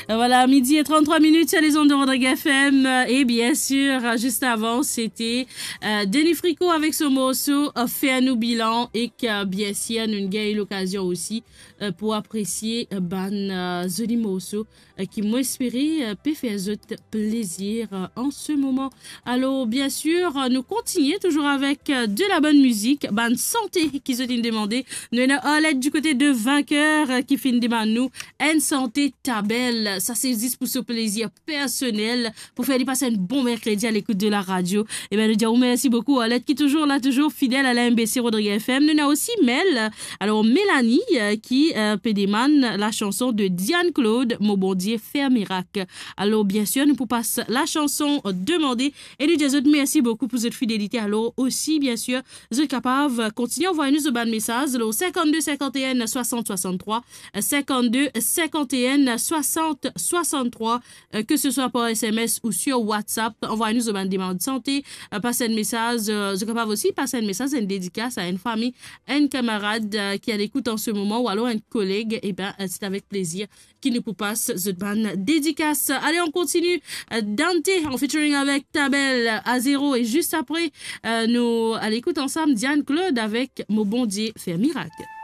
Voilà, midi et 33 minutes sur les ondes de Rodrigue FM. Et bien sûr, juste avant, c'était Denis Fricot avec ce morceau fait un nous bilan et que bien sûr, nous avons eu l'occasion aussi pour apprécier ban joli morceau qui m'a inspiré peut faire plaisir en ce moment. Alors, bien sûr, nous continuons toujours avec de la bonne musique, ban santé qui se demandé. Nous avons du côté de vainqueur qui finit de nous une santé tabelle. Ça c'est juste pour ce plaisir personnel, pour faire passer un bon mercredi à l'écoute de la radio. Et bien, nous disons merci beaucoup à l'aide qui est toujours là, toujours fidèle à la MBC Rodrigue FM. Nous avons aussi Mel, alors Mélanie, qui pédémane la chanson de Diane Claude, Mon bon Dieu, faire miracle. Alors, bien sûr, nous pouvons passer la chanson demandée. Et nous disons merci beaucoup pour votre fidélité. Alors, aussi, bien sûr, vous êtes capable de continuer à envoyer nous un message. Alors, 52 51 60 63, 52 51 60 63, que ce soit par SMS ou sur WhatsApp. Envoyez-nous une demande de santé, passez un message, vous êtes capable aussi passer un message, une dédicace à une famille, un camarade qui est à l'écoute en ce moment ou alors un collègue. Et ben, c'est avec plaisir qu'il nous passe cette bonne dédicace. Allez, on continue. Dante en featuring avec Tabel à zéro et juste après, nous à l'écoute ensemble Diane Claude avec Mon bon Dieu, faire miracle.